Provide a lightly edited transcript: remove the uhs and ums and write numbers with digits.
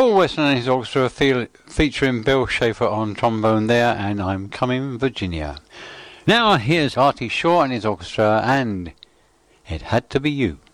Paul Weston and his orchestra featuring Bill Schaefer on trombone there, and I'm Coming Virginia. Now here's Artie Shaw and his orchestra, and It Had to Be You.